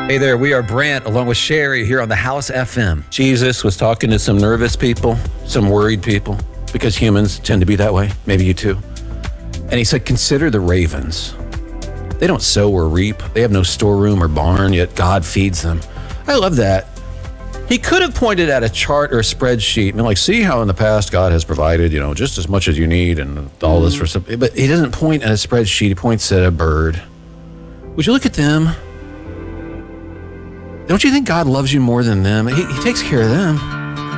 Hey there, we are Brant along with Sherry here on the House FM. Jesus was talking to some nervous people, some worried people, because humans tend to be that way. Maybe you too. And he said, consider the ravens. They don't sow or reap. They have no storeroom or barn, yet God feeds them. I love that. He could have pointed at a chart or a spreadsheet and like, see how in the past God has provided, just as much as you need and all this for something. But he doesn't point at a spreadsheet. He points at a bird. Would you look at them? Don't you think God loves you more than them? He takes care of them.